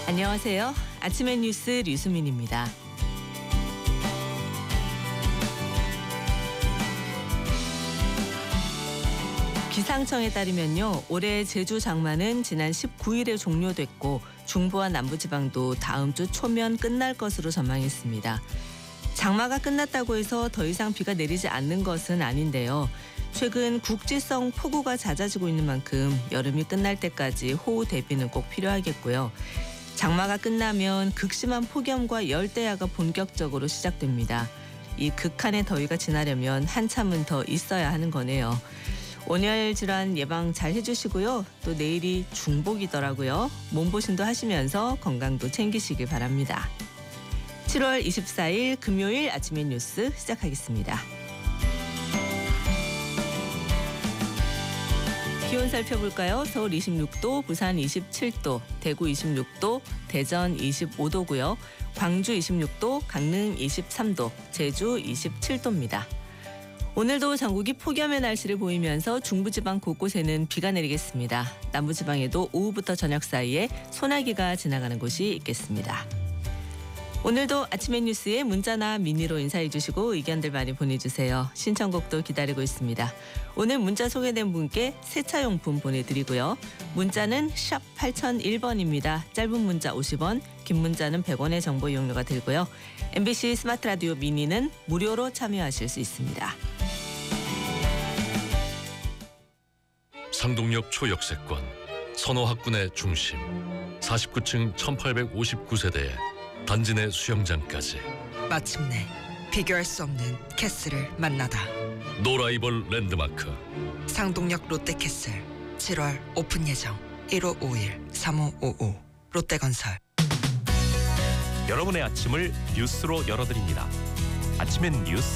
안녕하세요. 아침의 뉴스 류수민입니다. 기상청에 따르면요, 올해 제주 장마는 지난 19일에 종료됐고 중부와 남부지방도 다음 주 초면 끝날 것으로 전망했습니다. 장마가 끝났다고 해서 더 이상 비가 내리지 않는 것은 아닌데요. 최근 국지성 폭우가 잦아지고 있는 만큼 여름이 끝날 때까지 호우 대비는 꼭 필요하겠고요. 장마가 끝나면 극심한 폭염과 열대야가 본격적으로 시작됩니다. 이 극한의 더위가 지나려면 한참은 더 있어야 하는 거네요. 온열 질환 예방 잘 해주시고요. 또 내일이 중복이더라고요. 몸보신도 하시면서 건강도 챙기시길 바랍니다. 7월 24일 금요일 아침의 뉴스 시작하겠습니다. 기온 살펴볼까요? 서울 26도, 부산 27도, 대구 26도, 대전 25도고요. 광주 26도, 강릉 23도, 제주 27도입니다. 오늘도 전국이 폭염의 날씨를 보이면서 중부지방 곳곳에는 비가 내리겠습니다. 남부지방에도 오후부터 저녁 사이에 소나기가 지나가는 곳이 있겠습니다. 오늘도 아침의 뉴스에 문자나 미니로 인사해 주시고 의견들 많이 보내주세요. 신청곡도 기다리고 있습니다. 오늘 문자 소개된 분께 세차용품 보내드리고요. 문자는 샵 8001번입니다. 짧은 문자 50원, 긴 문자는 100원의 정보 이용료가 들고요. MBC 스마트 라디오 미니는 무료로 참여하실 수 있습니다. 상동역 초역세권, 선호학군의 중심, 49층 1859세대에 단지 내 수영장까지 마침내 비교할 수 없는 캐슬을 만나다. 노라이벌 랜드마크 상동역 롯데캐슬 7월 오픈 예정. 1551-3555 롯데건설. 여러분의 아침을 뉴스로 열어드립니다. 아침엔 뉴스